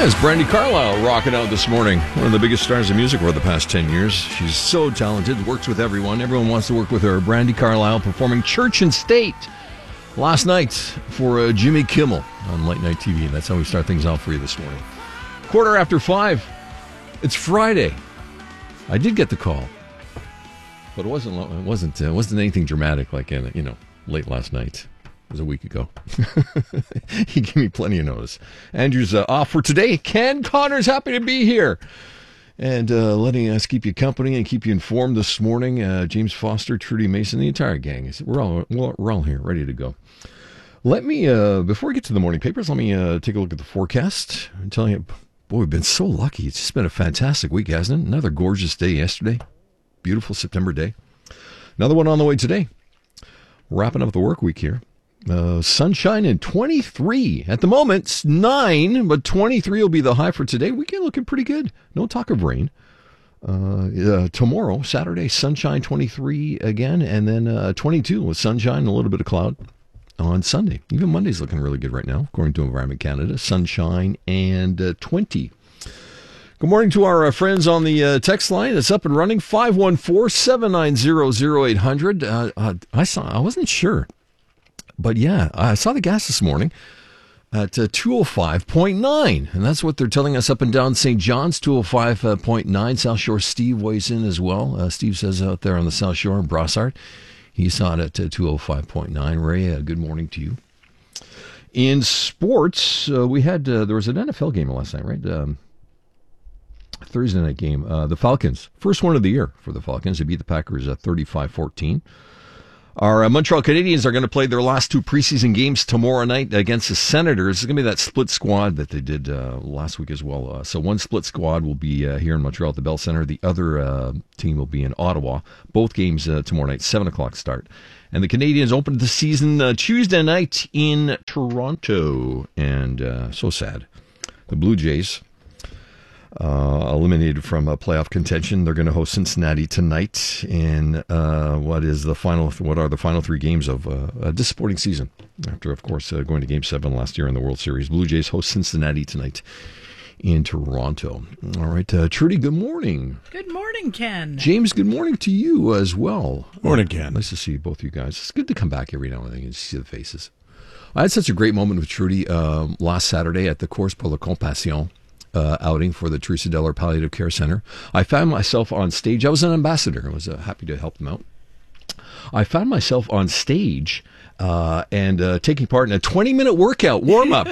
Yes, Brandi Carlile rocking out this morning. One of the biggest stars of music over the past 10 years. She's so talented, works with everyone. Everyone wants to work with her. Brandi Carlile performing Church and State last night for Jimmy Kimmel on Late Night TV. That's how we start things out for you this morning. 5:15. It's Friday. I did get the call, but it wasn't anything dramatic like late last night. It was a week ago. He gave me plenty of notice. Andrew's off for today. Ken Connor's happy to be here and letting us keep you company and keep you informed this morning. James Foster, Trudy Mason, the entire gang. We're all here, ready to go. Let me, before we get to the morning papers, let me take a look at the forecast. I'm telling you, boy, we've been so lucky. It's just been a fantastic week, hasn't it? Another gorgeous day yesterday. Beautiful September day. Another one on the way today. Wrapping up the work week here. Sunshine and 23. At the moment, it's 9, but 23 will be the high for today. Weekend looking pretty good. No talk of rain. Tomorrow, Saturday, sunshine 23 again, and then 22 with sunshine and a little bit of cloud on Sunday. Even Monday's looking really good right now, according to Environment Canada. Sunshine and 20. Good morning to our friends on the text line. It's up and running, 514-790-0800. I wasn't sure. But yeah, I saw the gas this morning at 205.9, and that's what they're telling us up and down St. John's, 205.9. South Shore Steve weighs in as well. Steve says out there on the South Shore in Brossard, he saw it at 205.9. Ray, good morning to you. In sports, we had, there was an NFL game last night, right? Thursday night game. The Falcons, first one of the year for the Falcons. They beat the Packers 35-14. Our Montreal Canadiens are going to play their last two preseason games tomorrow night against the Senators. It's going to be that split squad that they did last week as well. So one split squad will be here in Montreal at the Bell Center. The other team will be in Ottawa. Both games tomorrow night, 7 o'clock start. And the Canadiens opened the season Tuesday night in Toronto. And so sad. The Blue Jays eliminated from playoff contention. They're going to host Cincinnati tonight in what are the final three games of a disappointing season after, of course, going to Game 7 last year in the World Series. Blue Jays host Cincinnati tonight in Toronto. All right, Trudy, good morning. Good morning, Ken. James, good morning to you as well. Morning, Ken. Nice to see both you guys. It's good to come back every now and then and see the faces. I had such a great moment with Trudy last Saturday at the Course pour la Compassion outing for the Teresa Deller Palliative Care Center. I found myself on stage. I was an ambassador. I was happy to help them out. I found myself on stage and taking part in a 20-minute workout warm-up.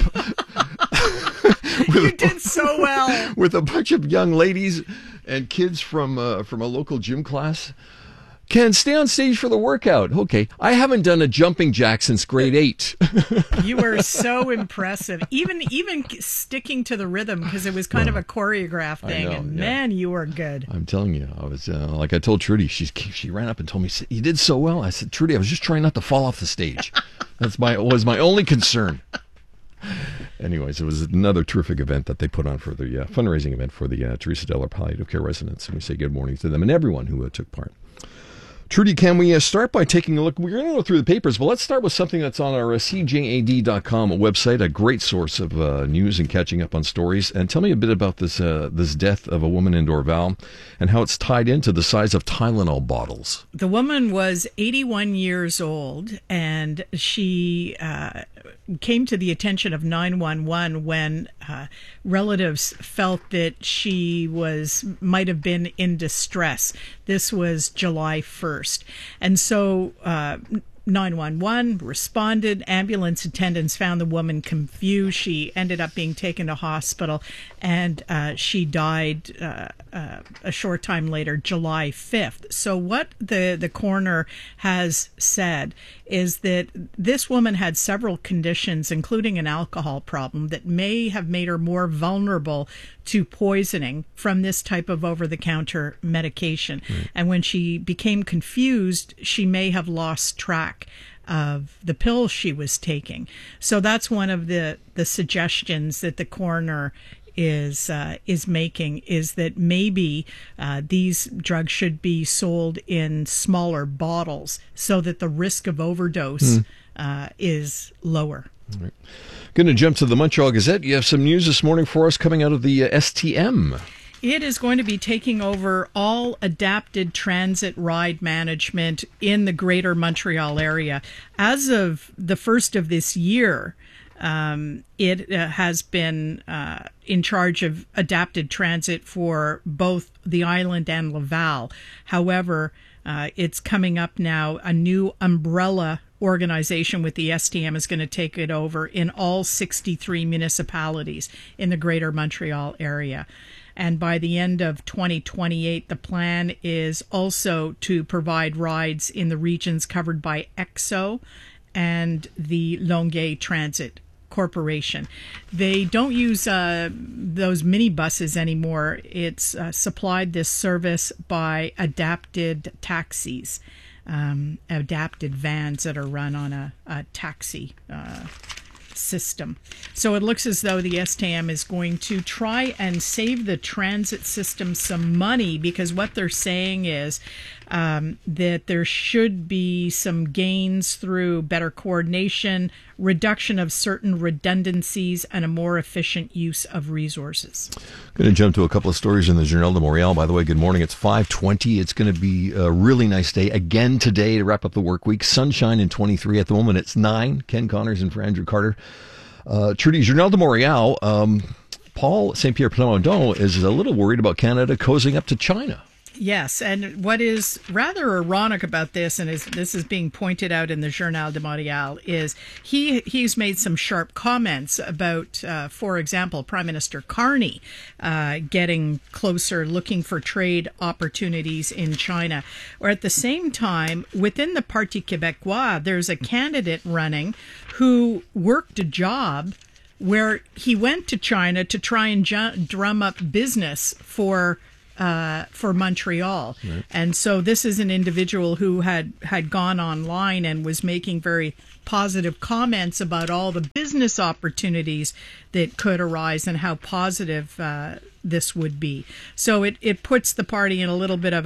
You did so well. With a bunch of young ladies and kids from a local gym class. Ken, stay on stage for the workout. Okay. I haven't done a jumping jack since grade 8. You were so impressive. Even sticking to the rhythm, because it was kind of a choreographed thing. Man, you were good. I'm telling you. I was, like I told Trudy, she ran up and told me, you did so well. I said, Trudy, I was just trying not to fall off the stage. Was my only concern. Anyways, it was another terrific event that they put on for the fundraising event for the Teresa Deller Palliative Care residents. And we say good morning to them and everyone who took part. Trudy, can we start by taking a look? We're going to go through the papers, but let's start with something that's on our CJAD.com website, a great source of news and catching up on stories. And tell me a bit about this death of a woman in Dorval and how it's tied into the size of Tylenol bottles. The woman was 81 years old, and she came to the attention of 911 when relatives felt that she might have been in distress. This was July 1st. And so 911 responded. Ambulance attendants found the woman confused. She ended up being taken to hospital, and she died a short time later, July 5th. So what the coroner has said is that this woman had several conditions, including an alcohol problem, that may have made her more vulnerable to poisoning from this type of over-the-counter medication. And when she became confused, she may have lost track of the pills she was taking. So that's one of the suggestions that the coroner is making, is that maybe these drugs should be sold in smaller bottles so that the risk of overdose is lower. Right. Going to jump to the Montreal Gazette. You have some news this morning for us coming out of the STM. It is going to be taking over all adapted transit ride management in the greater Montreal area. As of the first of this year, it has been in charge of adapted transit for both the island and Laval. However, it's coming up now. A new umbrella organization with the STM is going to take it over in all 63 municipalities in the greater Montreal area. And by the end of 2028, the plan is also to provide rides in the regions covered by EXO and the Longueuil Transit Corporation. They don't use those minibuses anymore. It's supplied this service by adapted taxis, adapted vans that are run on a taxi system. So it looks as though the STM is going to try and save the transit system some money, because what they're saying is that there should be some gains through better coordination, reduction of certain redundancies, and a more efficient use of resources. Going to jump to a couple of stories in the Journal de Montréal. By the way, good morning. It's 5:20. It's going to be a really nice day again today to wrap up the work week. Sunshine in 23 at the moment. It's 9. Ken Connors and for Andrew Carter. Trudy, Journal de Montréal. Paul St. Pierre Plamondon is a little worried about Canada cozying up to China. Yes, and what is rather ironic about this, and this is being pointed out in the Journal de Montréal, is he's made some sharp comments about, for example, Prime Minister Carney getting closer, looking for trade opportunities in China. Or at the same time, within the Parti Québécois, there's a candidate running who worked a job where he went to China to try and drum up business for Montreal. Right. And so this is an individual who had gone online and was making very positive comments about all the business opportunities that could arise and how positive this would be. So it puts the party in a little bit of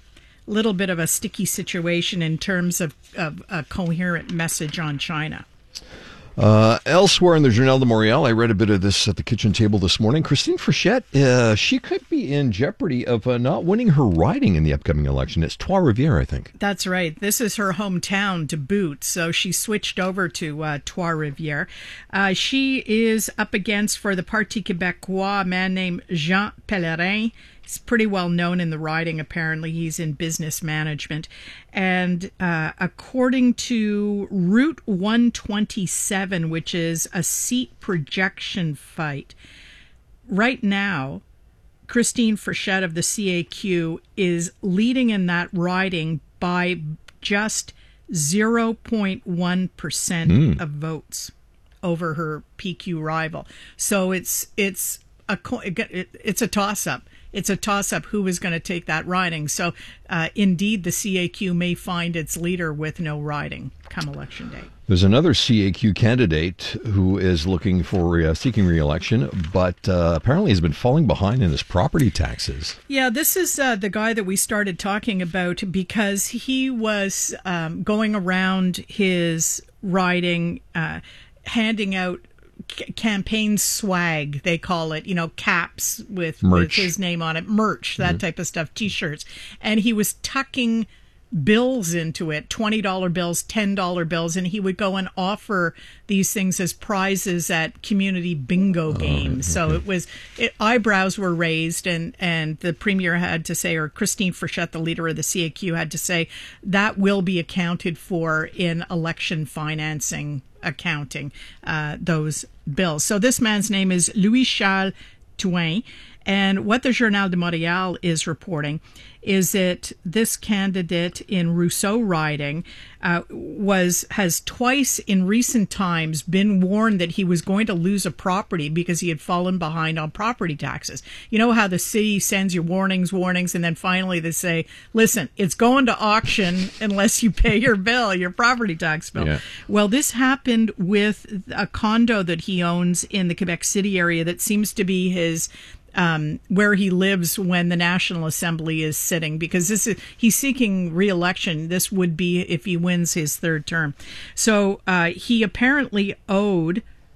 a sticky situation in terms of a coherent message on China. Elsewhere in the Journal de Montréal, I read a bit of this at the kitchen table this morning. Christine Frechette, she could be in jeopardy of not winning her riding in the upcoming election. It's Trois-Rivières, I think. That's right. This is her hometown to boot, so she switched over to Trois-Rivières. She is up against, for the Parti Québécois, a man named Jean Pellerin. He's pretty well known in the riding, apparently. He's in business management. And according to Route 127, which is a seat projection fight, right now, Christine Frechette of the CAQ is leading in that riding by just 0.1% of votes over her PQ rival. So it's a toss-up. It's a toss-up who is going to take that riding. So, indeed, the CAQ may find its leader with no riding come Election Day. There's another CAQ candidate who is looking for seeking re-election, but apparently has been falling behind in his property taxes. Yeah, this is the guy that we started talking about because he was going around his riding, handing out campaign swag, they call it, caps with his name on it, merch, that type of stuff, T-shirts. And he was tucking bills into it, $20 bills, $10 bills, and he would go and offer these things as prizes at community bingo games. So eyebrows were raised, and the premier had to say, or Christine Frechette, the leader of the CAQ, had to say that will be accounted for in election financing accounting, those bills. So this man's name is Louis Charles Twain, and what the Journal de Montréal is reporting is that this candidate in Rousseau riding has twice in recent times been warned that he was going to lose a property because he had fallen behind on property taxes. You know how the city sends you warnings, and then finally they say, listen, it's going to auction unless you pay your bill, your property tax bill. Yeah. Well, this happened with a condo that he owns in the Quebec City area that seems to be his where he lives when the National Assembly is sitting, because he's seeking re-election. This would be if he wins his third term. So he apparently owed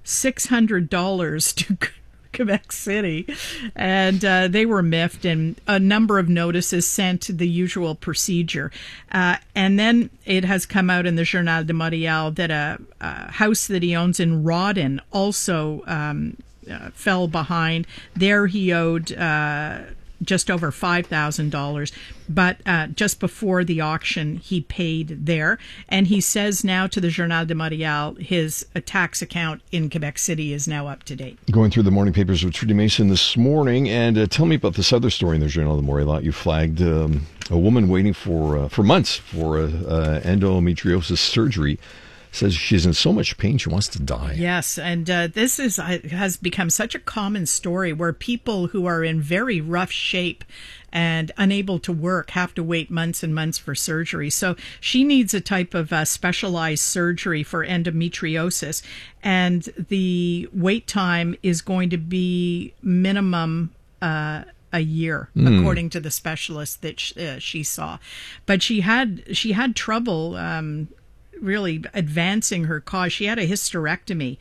$600 to Quebec City, and they were miffed, and a number of notices sent, the usual procedure. And then it has come out in the Journal de Montréal that a house that he owns in Rawdon also fell behind. There he owed just over $5,000, but just before the auction, he paid there. And he says now to the Journal de Montréal, his tax account in Quebec City is now up to date. Going through the morning papers with Trudy Mason this morning, and tell me about this other story in the Journal de Montréal. You flagged a woman waiting for months for endometriosis surgery. Says she's in so much pain she wants to die. Yes, and this has become such a common story where people who are in very rough shape and unable to work have to wait months and months for surgery. So she needs a type of specialized surgery for endometriosis, and the wait time is going to be minimum a year, according to the specialist that she saw. But she had trouble really advancing her cause. She had a hysterectomy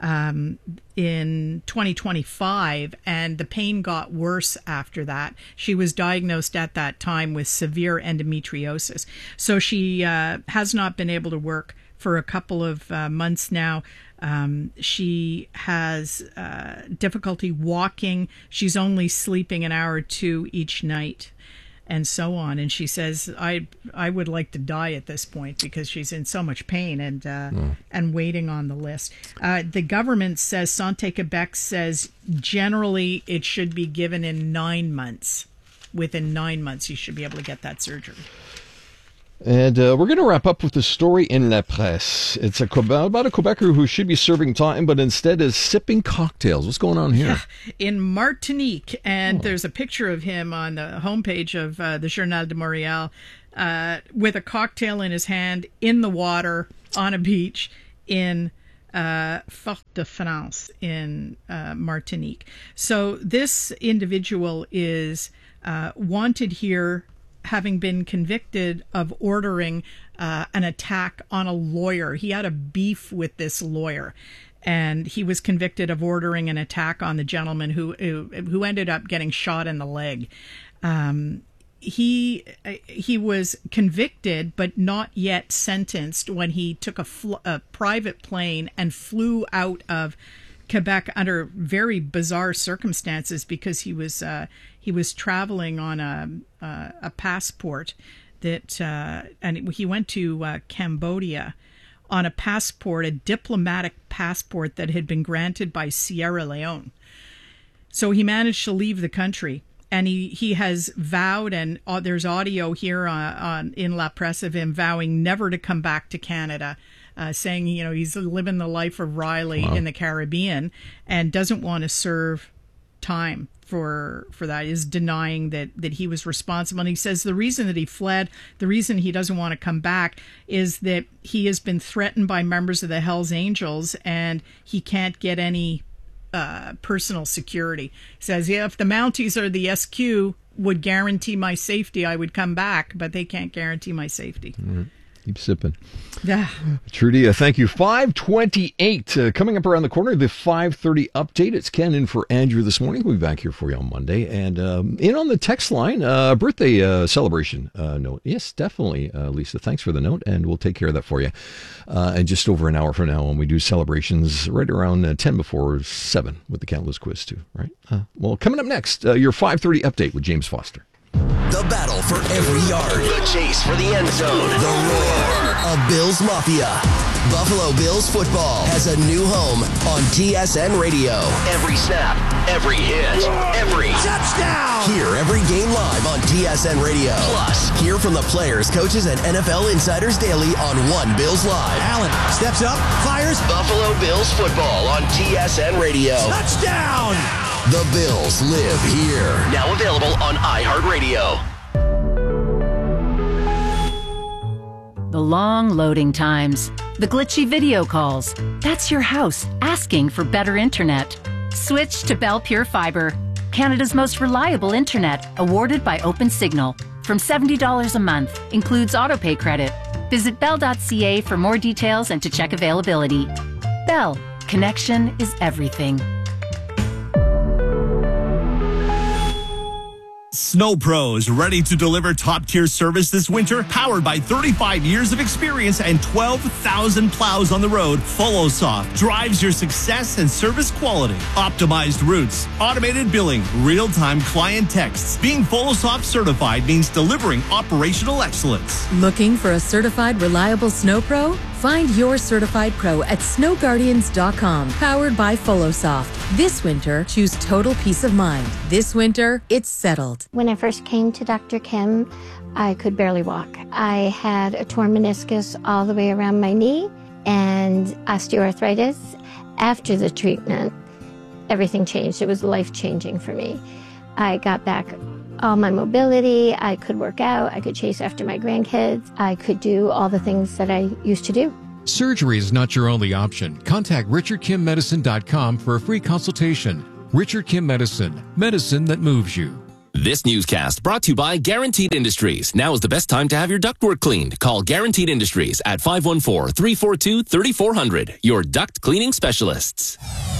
in 2025, and the pain got worse after that. She was diagnosed at that time with severe endometriosis. So she has not been able to work for a couple of months now. She has difficulty walking. She's only sleeping an hour or two each night, and so on. And she says, I would like to die at this point because she's in so much pain and waiting on the list. The government says, Santé Québec says, generally it should be given in 9 months. Within 9 months, you should be able to get that surgery. And we're going to wrap up with the story in La Presse. It's about a Quebecer who should be serving time, but instead is sipping cocktails. What's going on here? In Martinique, and there's a picture of him on the homepage of the Journal de Montréal with a cocktail in his hand in the water on a beach in Fort-de-France in Martinique. So this individual is wanted here, having been convicted of ordering an attack on a lawyer. He had a beef with this lawyer, and he was convicted of ordering an attack on the gentleman who ended up getting shot in the leg. He was convicted but not yet sentenced when he took a private plane and flew out of Quebec under very bizarre circumstances because he was traveling on a passport that and he went to Cambodia on a passport, a diplomatic passport that had been granted by Sierra Leone. So he managed to leave the country, and he has vowed, and there's audio here in La Presse of him vowing never to come back to Canada. Saying, he's living the life of Riley in the Caribbean and doesn't want to serve time for that, is denying that he was responsible. And he says the reason that he fled, the reason he doesn't want to come back, is that he has been threatened by members of the Hells Angels and he can't get any personal security. He says, if the Mounties or the SQ would guarantee my safety, I would come back, but they can't guarantee my safety. Mm-hmm. Keep sipping. Yeah. Trudy, thank you. 5:28 coming up around the corner, the 5:30 update. It's Ken in for Andrew this morning. We'll be back here for you on Monday. And in on the text line, birthday celebration note. Yes, definitely, Lisa. Thanks for the note, and we'll take care of that for you. And just over an hour from now when we do celebrations right around 10 before 7 with the Countless Quiz too, right? Well, coming up next, your 5:30 update with James Foster. The battle for every yard. The chase for the end zone. The roar of Bills Mafia. Buffalo Bills football has a new home on TSN Radio. Every snap, every hit, every touchdown. Hear every game live on TSN Radio. Plus, hear from the players, coaches, and NFL insiders daily on One Bills Live. Allen steps up, fires. Buffalo Bills football on TSN Radio. Touchdown! The Bills live here. Now available on iHeartRadio. The long loading times, the glitchy video calls. That's your house asking for better internet. Switch to Bell Pure Fiber, Canada's most reliable internet, awarded by OpenSignal. From $70 a month, includes autopay credit. Visit bell.ca for more details and to check availability. Bell, connection is everything. Snow Pros, ready to deliver top-tier service this winter? Powered by 35 years of experience and 12,000 plows on the road, FollowSoft drives your success and service quality. Optimized routes, automated billing, real-time client texts. Being FollowSoft certified means delivering operational excellence. Looking for a certified, reliable Snow Pro? Find your certified pro at snowguardians.com. Powered by FollowSoft. This winter, choose total peace of mind. This winter, it's settled. When I first came to Dr. Kim, I could barely walk. I had a torn meniscus all the way around my knee and osteoarthritis. After the treatment, everything changed. It was life-changing for me. I got back all my mobility. I could work out. I could chase after my grandkids. I could do all the things that I used to do. Surgery is not your only option. Contact RichardKimMedicine.com for a free consultation. Richard Kim Medicine. Medicine that moves you. This newscast brought to you by Guaranteed Industries. Now is the best time to have your ductwork cleaned. Call Guaranteed Industries at 514-342-3400. Your duct cleaning specialists.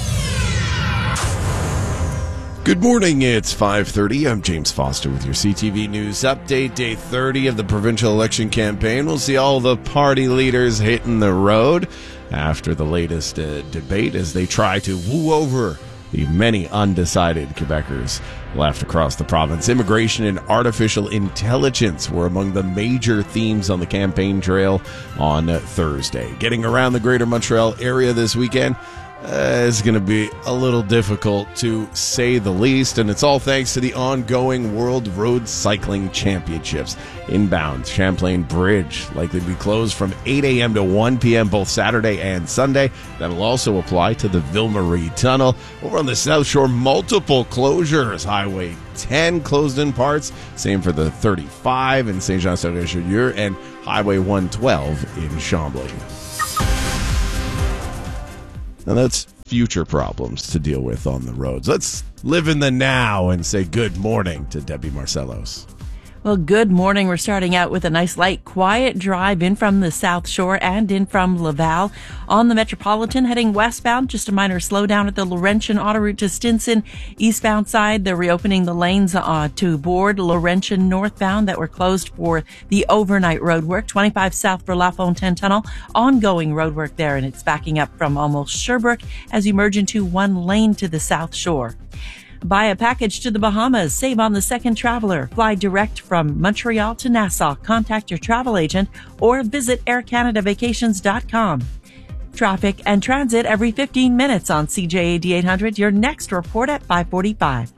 Good morning, it's 5:30. I'm James Foster with your CTV News Update. Day 30 of the provincial election campaign. We'll see all the party leaders hitting the road after the latest debate as they try to woo over the many undecided Quebecers left across the province. Immigration and artificial intelligence were among the major themes on the campaign trail on Thursday. Getting around the greater Montreal area this weekend is going to be a little difficult to say the least, and it's all thanks to the ongoing World Road Cycling Championships. Inbound Champlain Bridge likely to be closed from 8 a.m. to 1 p.m. both Saturday and Sunday. That'll also apply to the Ville-Marie Tunnel. Over on the South Shore, multiple closures. Highway 10 closed in parts. Same for the 35 in Saint-Jean-sur-Richelieu and Highway 112 in Chambly. Now that's future problems to deal with on the roads. Let's live in the now and say good morning to Debbie Marcellos. Well, good morning. We're starting out with a nice, light, quiet drive in from the South Shore and in from Laval. On the Metropolitan, heading westbound, just a minor slowdown at the Laurentian autoroute to Stinson. Eastbound side, they're reopening the lanes to board Laurentian northbound that were closed for the overnight roadwork. 25 south for La Fontaine Tunnel. Ongoing roadwork there, and it's backing up from almost Sherbrooke as you merge into one lane to the South Shore. Buy a package to the Bahamas. Save on the second traveler. Fly direct from Montreal to Nassau. Contact your travel agent or visit aircanadavacations.com. Traffic and transit every 15 minutes on CJAD 800. Your next report at 5:45.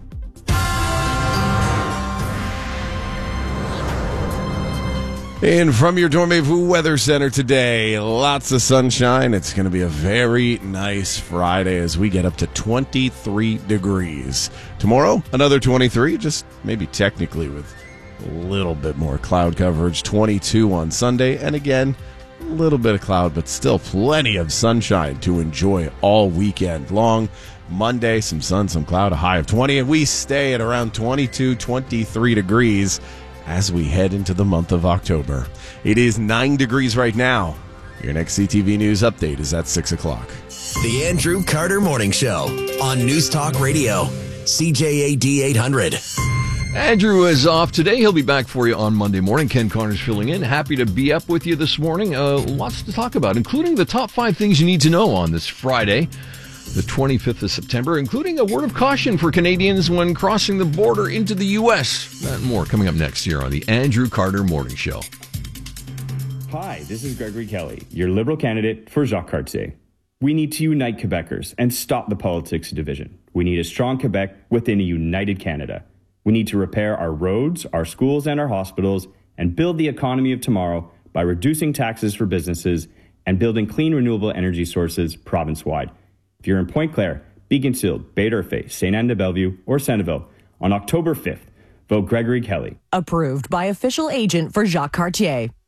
And from your Dormez-vous Weather Center today, lots of sunshine. It's going to be a very nice Friday as we get up to 23 degrees. Tomorrow, another 23, just maybe technically with a little bit more cloud coverage. 22 on Sunday, and again, a little bit of cloud, but still plenty of sunshine to enjoy all weekend long. Monday, some sun, some cloud, a high of 20, and we stay at around 22, 23 degrees as we head into the month of October. It is 9 degrees right now. Your next CTV News update is at 6 o'clock. The Andrew Carter Morning Show on News Talk Radio, CJAD 800. Andrew is off today. He'll be back for you on Monday morning. Ken Connor's filling in. Happy to be up with you this morning. Lots to talk about, including the top 5 things you need to know on this Friday, the 25th of September, including a word of caution for Canadians when crossing the border into the U.S. That and more coming up next year on the Andrew Carter Morning Show. Hi, this is Gregory Kelly, your Liberal candidate for Jacques Cartier. We need to unite Quebecers and stop the politics of division. We need a strong Quebec within a united Canada. We need to repair our roads, our schools, and our hospitals, and build the economy of tomorrow by reducing taxes for businesses and building clean, renewable energy sources province-wide. If you're in Pointe-Claire, Beaconsfield, Bay-d'Urfé, Sainte-Anne-de-Bellevue, or Centreville, on October 5th, vote Gregory Kelly. Approved by official agent for Jacques Cartier.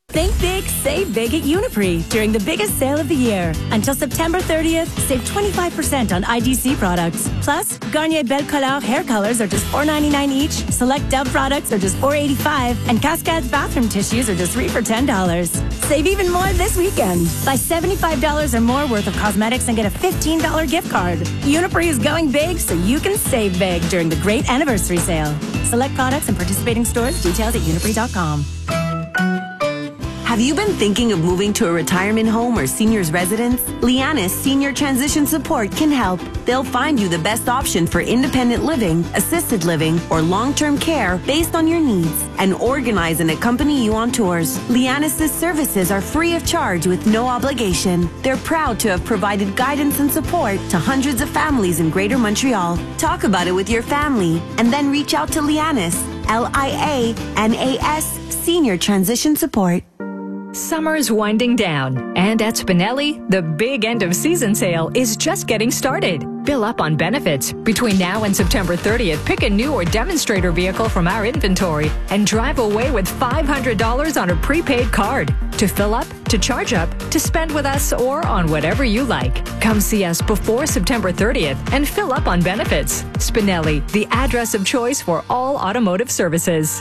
Think big, save big at Uniprix during the biggest sale of the year. Until September 30th, save 25% on IDC products. Plus, Garnier Belle Couleur hair colors are just $4.99 each. Select Dove products are just $4.85. And Cascades bathroom tissues are just $3 for $10. Save even more this weekend. Buy $75 or more worth of cosmetics and get a $15 gift card. Uniprix is going big so you can save big during the great anniversary sale. Select products and participating stores. Details at uniprix.com. Have you been thinking of moving to a retirement home or senior's residence? Lianis Senior Transition Support can help. They'll find you the best option for independent living, assisted living, or long-term care based on your needs and organize and accompany you on tours. Lianis' services are free of charge with no obligation. They're proud to have provided guidance and support to hundreds of families in Greater Montreal. Talk about it with your family and then reach out to Lianis, Lianas Senior Transition Support. Summer's winding down, and at Spinelli, the big end-of-season sale is just getting started. Fill up on benefits. Between now and September 30th, pick a new or demonstrator vehicle from our inventory and drive away with $500 on a prepaid card. To fill up, to charge up, to spend with us, or on whatever you like. Come see us before September 30th and fill up on benefits. Spinelli, the address of choice for all automotive services.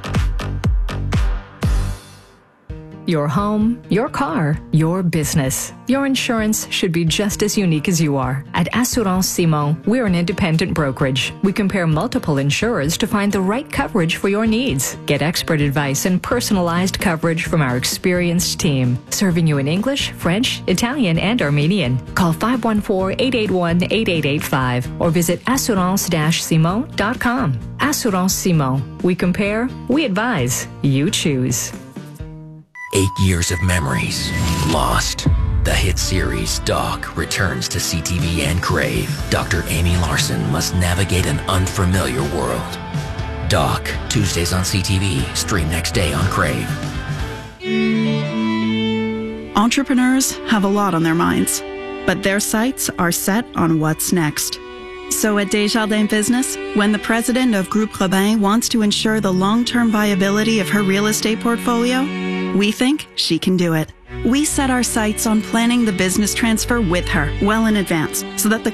Your home, your car, your business. Your insurance should be just as unique as you are. At Assurance Simon, we're an independent brokerage. We compare multiple insurers to find the right coverage for your needs. Get expert advice and personalized coverage from our experienced team, serving you in English, French, Italian, and Armenian. Call 514-881-8885 or visit assurance-simon.com. Assurance Simon. We compare, we advise, you choose. 8 years of memories lost. The hit series Doc returns to CTV and Crave. Dr. Amy Larson must navigate an unfamiliar world. Doc, Tuesdays on CTV. Stream next day on Crave. Entrepreneurs have a lot on their minds, but their sights are set on what's next. So at Desjardins Business, when the president of Groupe Robin wants to ensure the long-term viability of her real estate portfolio, we think she can do it. We set our sights on planning the business transfer with her well in advance so that the